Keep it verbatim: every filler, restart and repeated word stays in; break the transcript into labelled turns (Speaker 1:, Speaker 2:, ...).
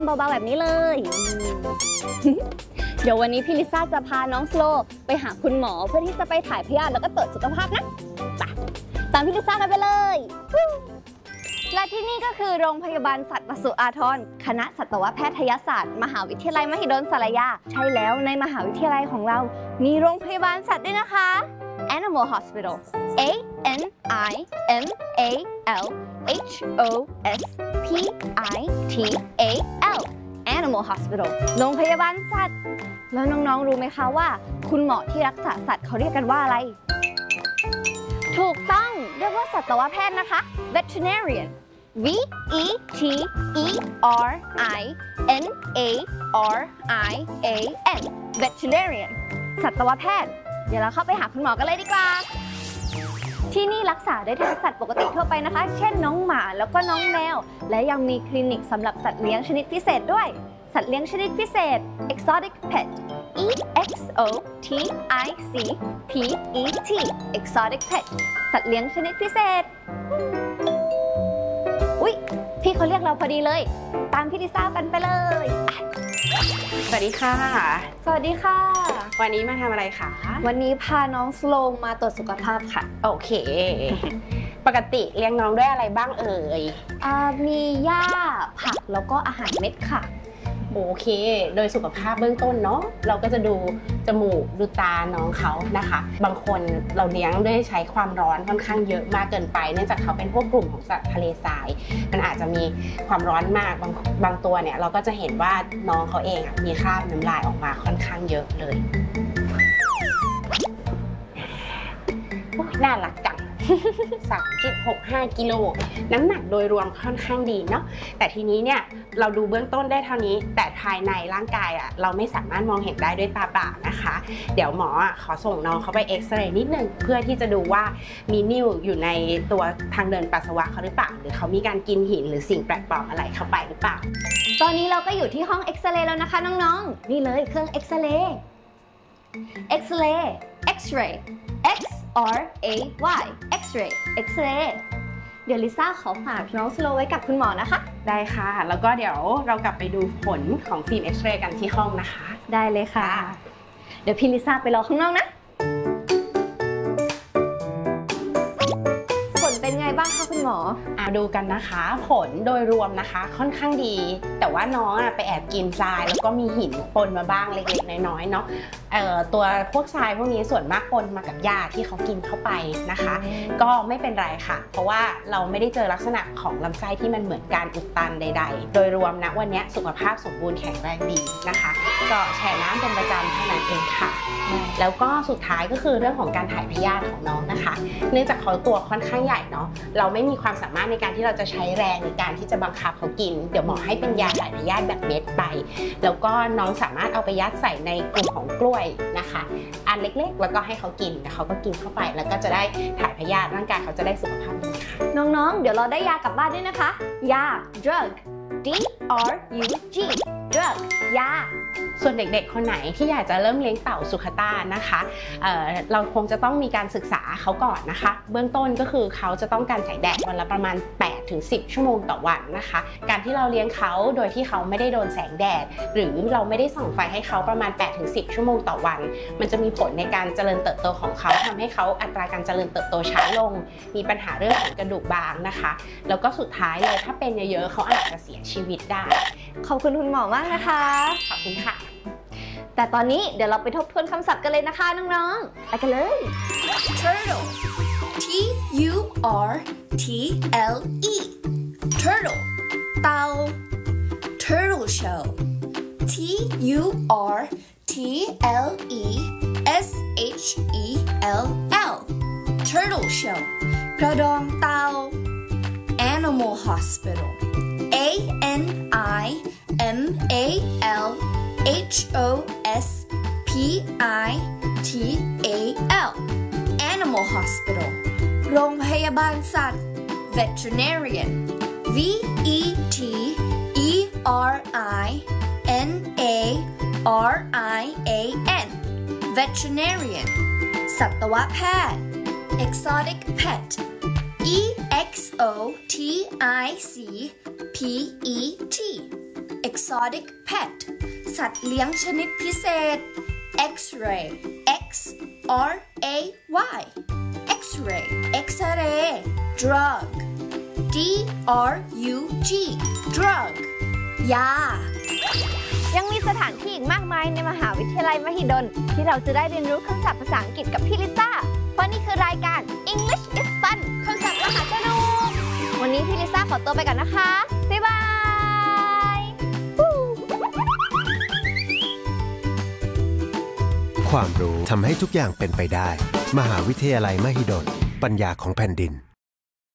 Speaker 1: เบาๆแบบนี้เลย เดี๋ยววันนี้พี่ลิซ่าจะพาน้องสโลไปหาคุณหมอเพื่อที่จะไปถ่ายพยาธิแล้วก็ตรวจสุขภาพนะไปตามพี่ลิซ่ากันไปเลยและที่นี่ก็คือโรงพยาบาลสัตว์ปศุอาทรคณะสัตวแพทยศาสตร์มหาวิทยาลัยมหิดลสารยาใช่แล้วในมหาวิทยาลัยของเรามีโรงพยาบาลสัตว์ด้วยนะคะ Animal Hospital A N I M A L H O S P I T A L Animal Hospital โรงพยาบาลสัตว์แล้วน้องๆรู้ไหมคะว่าคุณหมอที่รักษาสัตว์เขาเรียกกันว่าอะไรถูกต้องเรียกว่าสัตวแพทย์นะคะ Veterinarian V E T E R I N A R I A N Veterinarian สัตวแพทย์เดี๋ยวเราเข้าไปหาคุณหมอกันเลยดีกว่าที่นี่รักษาได้ทั้งสัตว์ปกติทั่วไปนะคะเช่นน้องหมาแล้วก็น้องแมวและยังมีคลินิกสำหรับสัตว์เลี้ยงชนิดพิเศษด้วยสัตว์เลี้ยงชนิดพิเศษ Exotic Pet E X O T I C P E T Exotic Pet สัตว์เลี้ยงชนิดพิเศษอุ๊ยพี่เขาเรียกเราพอดีเลยตามพี่ลิซ่ากันไปเลย
Speaker 2: สวัสดีค่ะ
Speaker 1: สวัสดีค่ะ
Speaker 2: วันนี้มาทำอะไรคะ
Speaker 1: วันนี้พาน้องสโลมาตรวจสุขภาพค่ะ
Speaker 2: โอเคปกติเลี้ยงน้องด้วยอะไรบ้างเอ่ย
Speaker 1: มีหญ้าผักแล้วก็อาหารเม็ดค่ะ
Speaker 2: โอเคโดยสุขภาพเบื้องต้นเนาะเราก็จะดูจมูกดูตาน้องเขานะคะบางคนเราเลี้ยงด้วยใช้ความร้อนค่อนข้างเยอะมากเกินไปเนื่องจากเขาเป็นพวกกลุ่มของสัตว์ทะเลทรายมันอาจจะมีความร้อนมากบางบางตัวเนี่ยเราก็จะเห็นว่าน้องเขาเองมีคราบน้ำลายออกมาค่อนข้างเยอะเลยน่ารักจัง สามจุดหกห้า กิโลน้ำหนักโดยรวมค่อนข้างดีเนาะแต่ทีนี้เนี่ยเราดูเบื้องต้นได้เท่านี้แต่ภายในร่างกายอ่ะเราไม่สามารถมองเห็นได้ด้วยตาเปล่านะคะเดี๋ยวหมอขอส่งน้องเขาไปเอ็กซเรย์นิดนึงเพื่อที่จะดูว่ามีนิ่วอยู่ในตัวทางเดินปัสสาวะเขาหรือเปล่าหรือเขามีการกินหินหรือสิ่งแปลกปลอมอะไรเข้าไปหรือเปล่า
Speaker 1: ตอนนี้เราก็อยู่ที่ห้องเอ็กซเรย์แล้วนะคะน้องๆนี่เลยเครื่องเอ็กซเรย์เอ็กซเรย์ X-ray X R A Y X-ray X-ray เดี๋ยวลิซ่าขอฝากน้องสโลไว้กับคุณหมอนะคะ
Speaker 2: ได้ค่ะแล้วก็เดี๋ยวเรากลับไปดูผลของฟิล์มเอ็กซเรย์กันที่ห้องนะคะ
Speaker 1: ได้เลยค่ะเดี๋ยวพี่ลิซ่าไปรอข้างนอกนะผลเป็นไงบ้างคะคุณหมอ
Speaker 2: อ่ะดูกันนะคะผลโดยรวมนะคะค่อนข้างดีแต่ว่าน้องอ่ะไปแอบกินทรายแล้วก็มีหินปนมาบ้างเล็กๆน้อยๆเนาะเอ่อตัวพวกทรายพวกนี้ส่วนมากปนมากับหญ้าที่เขากินเข้าไปนะคะก็ไม่เป็นไรค่ะเพราะว่าเราไม่ได้เจอลักษณะของลำไส้ที่มันเหมือนการอุดตันใดๆโดยรวมนะวันนี้สุขภาพสมบูรณ์แข็งแรงดีนะคะก็แช่น้ำเป็นประจำเท่านั้นเองค่ะแล้วก็สุดท้ายก็คือเรื่องของการถ่ายพยาธิของน้องนะคะเนื่องจากเขาตัวค่อนข้างใหญ่เนาะเราไม่มีความสามารถในการที่เราจะใช้แรงในการที่จะบังคับเขากินเดี๋ยวหมอให้เป็นยาถ่ายพยาธิแบบเม็ดไปแล้วก็น้องสามารถเอาไปยัดใส่ในกลุ่มของกล้วยนะคะอันเล็กๆแล้วก็ให้เขากินแล้วเขาก็กินเข้าไปแล้วก็จะได้ถ่ายพยาธิร่างกายเขาจะได้สุขภาพดีค่ะ
Speaker 1: น้องๆเดี๋ยวเราได้ยากลับบ้านด้วยนะคะยา drug D R U G drug ยา
Speaker 2: ส่วนเด็กๆคนไหนที่อยากจะเริ่มเลี้ยงเต่าสุขต้านะคะเอ่อเราคงจะต้องมีการศึกษาเขาก่อนนะคะเบื้องต้นก็คือเขาจะต้องการแสงแดดวันละประมาณ แปดถึงสิบ ชั่วโมงต่อวันนะคะการที่เราเลี้ยงเขาโดยที่เขาไม่ได้โดนแสงแดดหรือเราไม่ได้ส่องไฟให้เขาประมาณ แปดถึงสิบ ชั่วโมงต่อวันมันจะมีผลในการเจริญเติบโตของเขาทำให้เขาอัตราการเจริญเติบโตช้าลงมีปัญหาเรื่องของกระดูกบางนะคะแล้วก็สุดท้ายเลยถ้าเป็นเยอะๆเขาอาจจะเสียชีวิตได้
Speaker 1: ขอบคุณคุณหมอมากนะคะ
Speaker 2: ขอบคุณค่ะ
Speaker 1: แต่ตอนนี้เดี๋ยวเราไปทบทวนคำศัพท์กันเลยนะคะน้องๆไปกันเลย
Speaker 3: Turtle T U R T L E Turtle เต่า Turtle Shell T U R T L E S H E L L Turtle Shell กระดองเต่า Animal Hospital A N I M A L H O S P I T A L Animal Hospital โรงพยาบาลสัตว์ Veterinarian V E T E R I N A R I A N Veterinarian สัตวแพทย์ Exotic Pet E X O T I C P E T exotic pet สัตว์เลี้ยงชนิดพิเศษ X-ray X R A Y X-ray X-ray drug D R U G drug ยา
Speaker 1: ยังมีสถานที่อีกมากมายในมหาวิทยาลัยมหิดลที่เราจะได้เรียนรู้คำศัพท์ภาษาอังกฤษกับพี่ลิซ่าเพราะนี่คือรายการ English is Fun คำศัพท์มหาสนุกวันนี้พี่ลิซ่าขอตัวไปก่อนนะคะบ๊ายบาย
Speaker 4: ความรู้ทำให้ทุกอย่างเป็นไปได้มหาวิทยาลัยมหิดลปัญญาของแผ่นดิน